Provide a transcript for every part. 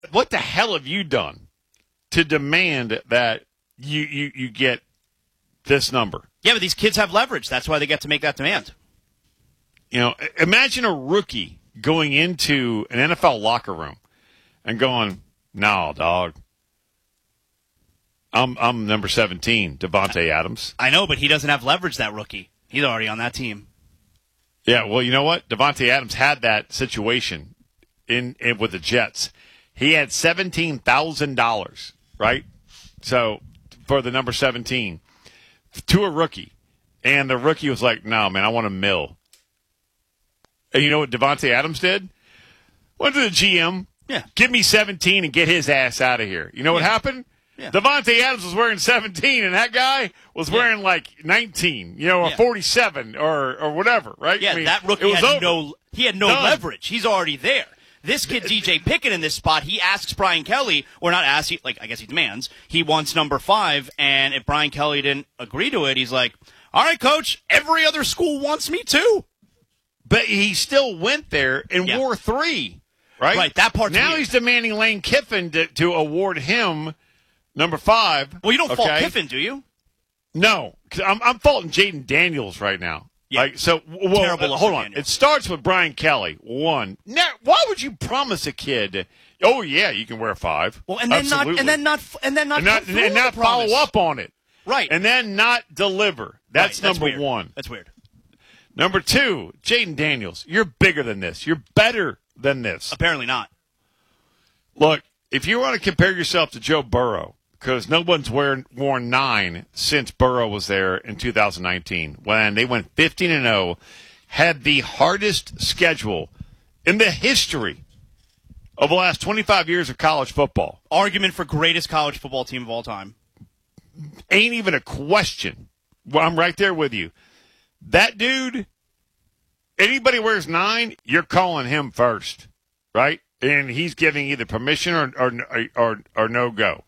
what the hell have you done to demand that you get this number? Yeah, but these kids have leverage. That's why they get to make that demand. Imagine a rookie going into an NFL locker room and going, "No, dog. I'm number 17, Davante Adams." I know, but he doesn't have leverage, that rookie. He's already on that team. Yeah, well, you know what? Davante Adams had that situation in with the Jets. He had $17,000, right? So for the number 17 to a rookie, and the rookie was like, "No, man, I want $1 million." And you know what Davante Adams did? Went to the GM. Yeah, give me 17 and get his ass out of here. You know what happened? Yeah. Davante Adams was wearing 17, and that guy was wearing like 19, or 47 or whatever, right? Yeah, that rookie had no leverage. He's already there. This kid, DJ Pickett, in this spot, he asks Brian Kelly, or not asks, I guess he demands, he wants number 5, and if Brian Kelly didn't agree to it, he's like, all right, coach, every other school wants me too. But he still went there and wore 3, right? Right, that part's now weird. He's demanding Lane Kiffin to award him number 5. Well, you don't fault Kiffin, do you? No, because I'm faulting Jaden Daniels right now. Yeah. Terrible. Hold on. It starts with Brian Kelly. 1. Now, why would you promise a kid, "Oh yeah, you can wear 5"? Well, and then not follow up on it. Right. And then not deliver. That's number weird. 1. That's weird. Number 2, Jaden Daniels. You're bigger than this. You're better than this. Apparently not. Look, if you want to compare yourself to Joe Burrow, because no one's worn 9 since Burrow was there in 2019, when they went 15-0, had the hardest schedule in the history of the last 25 years of college football. Argument for greatest college football team of all time. Ain't even a question. Well, I'm right there with you. That dude, anybody wears 9, you're calling him first, right? And he's giving either permission or no go.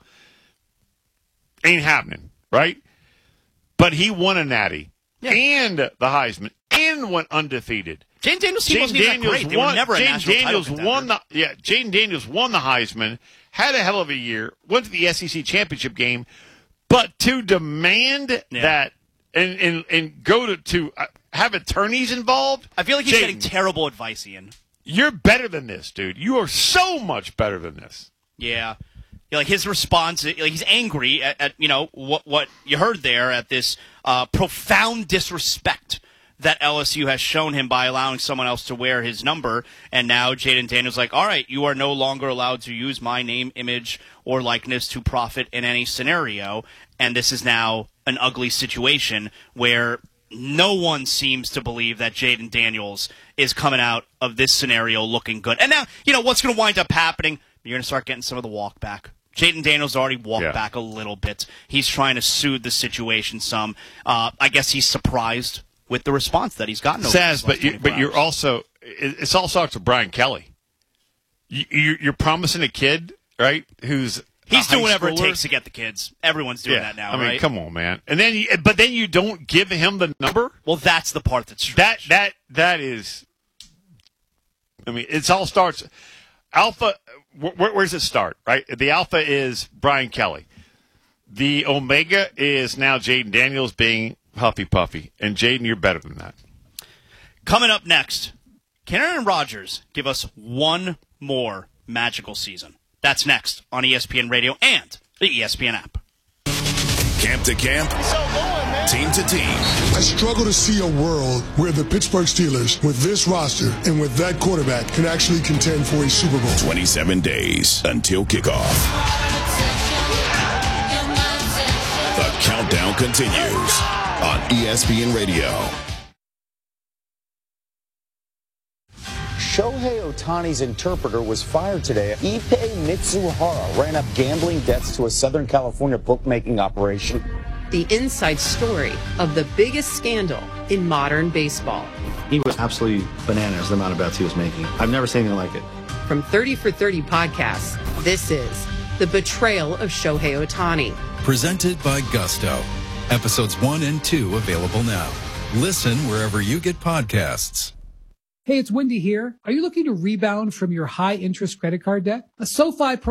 Ain't happening, right? But he won a Natty and the Heisman and went undefeated. Jaden Daniels' team wasn't even that great. They were never a national title contender. Jaden Daniels won the Heisman, had a hell of a year, went to the SEC championship game, but to demand that and go to have attorneys involved, I feel like he's getting terrible advice, Ian. You're better than this, dude. You are so much better than this. Yeah. Like his response, he's angry at what you heard there, at this profound disrespect that LSU has shown him by allowing someone else to wear his number. And now Jaden Daniels like, all right, you are no longer allowed to use my name, image, or likeness to profit in any scenario. And this is now an ugly situation where no one seems to believe that Jaden Daniels is coming out of this scenario looking good. And now, what's going to wind up happening? You're going to start getting some of the walk back. Jaden Daniels already walked back a little bit. He's trying to soothe the situation some. I guess he's surprised with the response that he's gotten. Saz, but you're also – it's all sorts of Brian Kelly. You're promising a kid, right, who's – he's doing whatever it takes to get the kids. Everyone's doing that now, right? Come on, man. And then you don't give him the number? Well, that's the part that's strange. That is – it all starts – Alpha – where does it start, right? The alpha is Brian Kelly. The omega is now Jaden Daniels being huffy puffy. And Jaden, you're better than that. Coming up next, can Aaron Rodgers give us one more magical season? That's next on ESPN Radio and the ESPN app. Camp to camp, team to team. I struggle to see a world where the Pittsburgh Steelers, with this roster and with that quarterback, can actually contend for a Super Bowl. 27 days until kickoff. The countdown continues on ESPN Radio. Shohei Ohtani's interpreter was fired today. Ippei Mitsuhara ran up gambling debts to a Southern California bookmaking operation. The inside story of the biggest scandal in modern baseball. He was absolutely bananas, the amount of bets he was making. I've never seen anything like it. From 30 for 30 podcasts, this is The Betrayal of Shohei Ohtani. Presented by Gusto. Episodes 1 and 2 available now. Listen wherever you get podcasts. Hey, it's Wendy here. Are you looking to rebound from your high-interest credit card debt? A SoFi